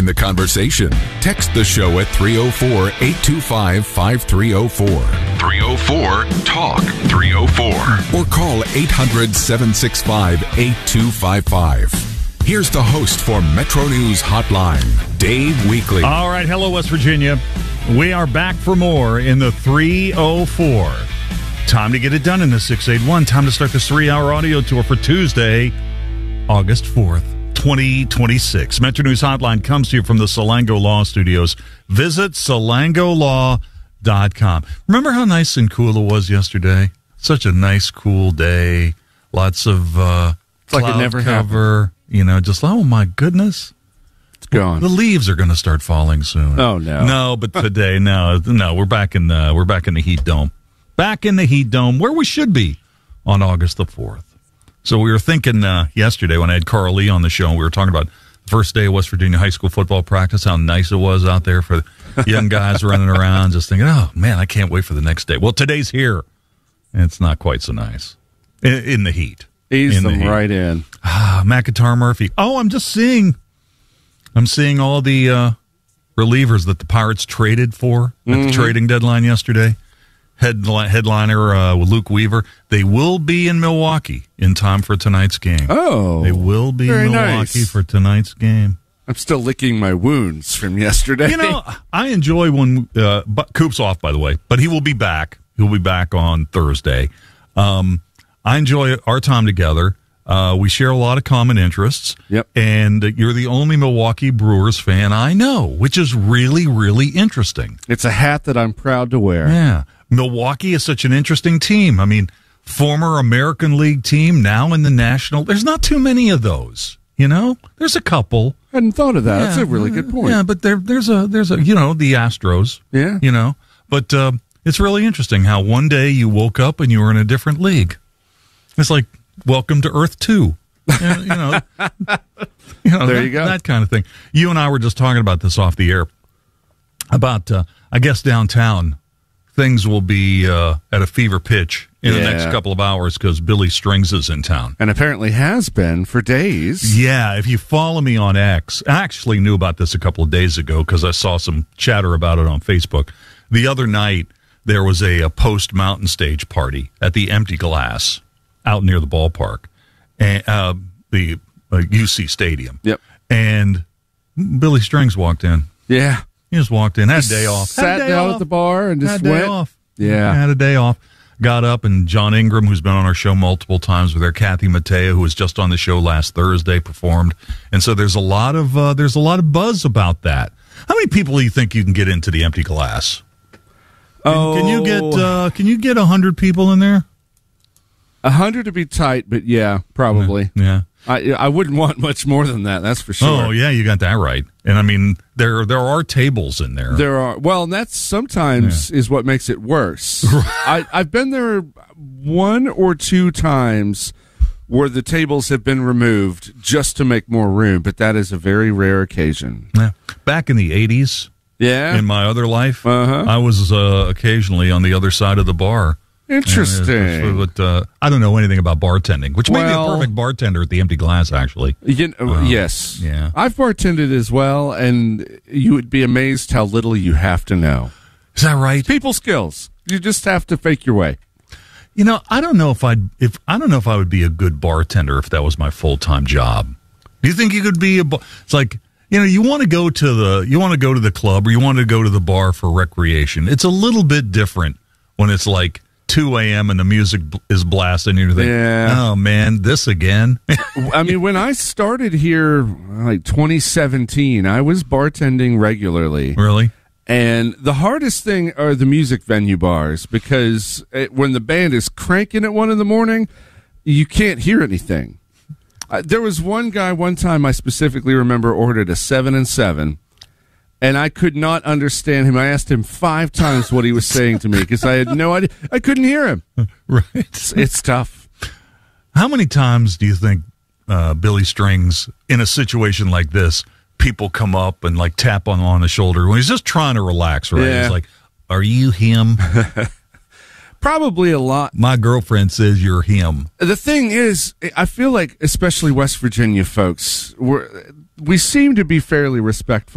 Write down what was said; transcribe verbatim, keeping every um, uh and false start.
the conversation. Text the show at three oh four, eight two five, five three oh four. three oh four, talk three oh four. Or call eight hundred, seven six five, eight two five five. Here's the host for Metro News Hotline, Dave Weekley. All right, hello, West Virginia. We are back for more in the three oh four. Time to get it done in the six eighty-one. Time to start this three-hour audio tour for Tuesday, August fourth, twenty twenty-six. Metro News Hotline comes to you from the Salango Law Studios. Visit salango law dot com. Remember how nice and cool it was yesterday? Such a nice, cool day. Lots of uh, it's like cloud it never cover. happened. You know, just, oh, my goodness. It's gone. The leaves are going to start falling soon. Oh, no. No, but today, no. No, we're back in the, we're back in the heat dome. Back in the heat dome, where we should be on August the fourth. So we were thinking uh, yesterday when I had Carl Lee on the show, and we were talking about the first day of West Virginia high school football practice, how nice it was out there for young guys running around, just thinking, oh, man, I can't wait for the next day. Well, today's here, and it's not quite so nice in, in the heat. Ease in them the heat. right in. Ah, McIntyre Murphy. Oh, I'm just seeing, I'm seeing all the uh, relievers that the Pirates traded for at Mm-hmm. the trading deadline yesterday. Headline, headliner uh, with Luke Weaver. They will be in Milwaukee in time for tonight's game. Oh, They will be very in Milwaukee nice. for tonight's game. I'm still licking my wounds from yesterday. You know, I enjoy when uh, but Coop's off, by the way, but he will be back. He'll be back on Thursday. Um, I enjoy our time together. Uh, we share a lot of common interests. Yep. And you're the only Milwaukee Brewers fan I know, which is really, really interesting. It's a hat that I'm proud to wear. Yeah. Milwaukee is such an interesting team. I mean, former American League team, now in the National. There's not too many of those, you know? There's a couple. I hadn't thought of that. Yeah, That's a really good point. Yeah, but there, there's a, there's a, you know, the Astros. Yeah. You know? But uh, it's really interesting how one day you woke up and you were in a different league. It's like, welcome to Earth two. you know, you know, you know There that, you go. that kind of thing. You and I were just talking about this off the air, about, uh, I guess, downtown. Things will be uh, at a fever pitch in Yeah. the next couple of hours because Billy Strings is in town. And apparently has been for days. Yeah, if you follow me on X, I actually knew about this a couple of days ago because I saw some chatter about it on Facebook. The other night, there was a, a post-mountain stage party at the Empty Glass out near the ballpark, and uh, the uh, U C Stadium. Yep. And Billy Strings walked in. Yeah. He just walked in, had a day off. Sat Had a day down off. at the bar and just had a day went. off. Yeah. Had a day off. Got up, and John Ingram, who's been on our show multiple times with her, Kathy Mattea, who was just on the show last Thursday, performed. And so there's a lot of uh, there's a lot of buzz about that. How many people do you think you can get into the Empty Glass? Can, Oh, can you get uh, can you get a hundred people in there? a hundred to be tight, but yeah, probably. Yeah. I I wouldn't want much more than that. That's for sure. Oh yeah, you got that right. And I mean, there there are tables in there. There are well, and that's sometimes is what makes it worse. I I've been there one or two times where the tables have been removed just to make more room, but that is a very rare occasion. Yeah. Back in the eighties, Yeah, in my other life, Uh-huh. I was uh, occasionally on the other side of the bar. interesting. And it's- but uh, I don't know anything about bartending, which may be Well- a perfect bartender at the Empty Glass, actually. You know, yes, yeah. I've bartended as well, and you would be amazed how little you have to know. Is that right? People skills. You just have to fake your way. You know, I don't know if I'd if I don't know if I would be a good bartender if that was my full time job. Do you think you could be a? bar- It's like, you know, you want to go to the you want to go to the club or you want to go to the bar for recreation. It's a little bit different when it's like two a.m. and the music bl- is blasting. And you're thinking, Yeah. oh man, this again. I mean, when I started here, like twenty seventeen, I was bartending regularly. Really? And the hardest thing are the music venue bars because it, when the band is cranking at one in the morning, you can't hear anything. Uh, there was one guy one time I specifically remember ordered a seven and seven, and I could not understand him. I asked him five times what he was saying to me because I had no idea. I couldn't hear him. Right. It's, it's tough. How many times do you think uh, Billy Strings, in a situation like this, people come up and like tap on on the shoulder when he's just trying to relax, right? Yeah. He's like, "Are you him?" Probably a lot. My girlfriend says you're him. The thing is, I feel like, especially West Virginia folks, we're, we seem to be fairly respectful